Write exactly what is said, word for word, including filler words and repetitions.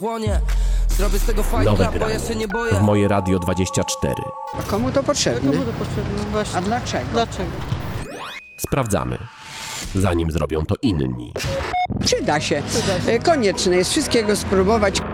Zrobię z tego fajka, Nowe bo ja granie się nie boję. w Moje Radio dwadzieścia cztery. A komu to potrzebne? Komu to potrzebne? Właśnie. A dlaczego? Dlaczego? Sprawdzamy, zanim zrobią to inni. Przyda się. Konieczne jest wszystkiego spróbować.